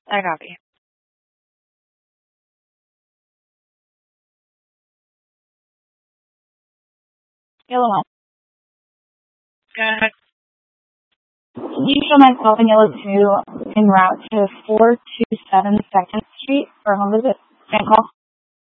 I copy. Yellow 1. Go ahead. You show myself in yellow 2 en route to 427 2nd Street for a home visit and call.